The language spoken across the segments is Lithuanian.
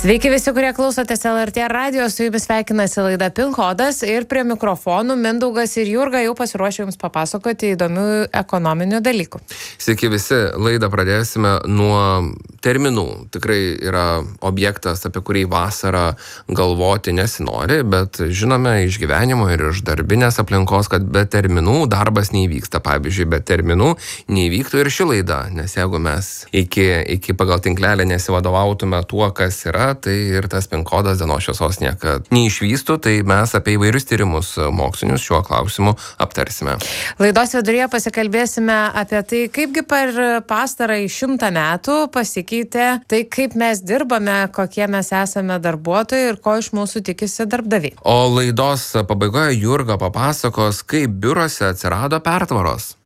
Sveiki visi, kurie klausotės LRT radijo, su jumis sveikinasi laida PIN kodas ir prie mikrofonų Mindaugas ir Jurga jau pasiruošę jums papasakoti įdomių ekonominių dalykų. Sveiki visi, laidą pradėsime nuo terminų. Tikrai yra objektas, apie kurį vasarą galvoti nesinori, bet žinome iš gyvenimo ir iš darbinės aplinkos, kad be terminų darbas neįvyksta. Pavyzdžiui, be terminų neįvyktų ir ši laida, nes jeigu mes iki pagal tinklelį nesivadovautume tuo, kas yra, tai ir tas PIN kodas dienos šviesos niekad neišvystų, tai mes apie įvairius tyrimus mokslinius šiuo klausimu aptarsime. Laidos viduryje pasikalbėsime apie tai, kaipgi per pastarąjį 100 metų pasikeitė tai, kaip mes dirbame, kokie mes esame darbuotojai ir ko iš mūsų tikisi darbdaviai. O laidos pabaigoje Jurga papasakos, kaip biuruose atsirado pertvaros.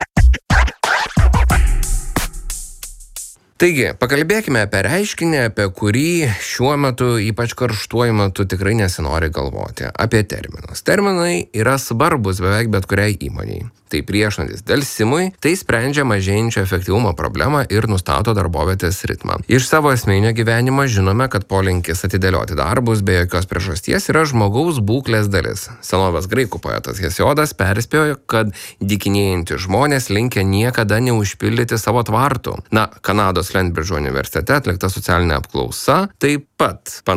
Taigi, pakalbėkime apie reiškinį, apie kurį šiuo metu, ypač karštuoju metu, tikrai nesinori galvoti. Apie terminus. Terminai yra svarbus beveik bet kuriai įmoniai. Tai priešnuodis delsimui, tai sprendžia mažėjančio efektyvumo problemą ir nustato darbovietės ritmą. Iš savo asmeninio gyvenimo žinome, kad polinkis atidėlioti darbus be jokios priežasties yra žmogaus būklės dalis. Senovės graikų poetas Hesiodas perspėjo, kad dykinėjantys žmonės linkę niekada neužpildyti savo tvartų. Kanados Lethbridge universitete atlikta socialinė apklausa taip pat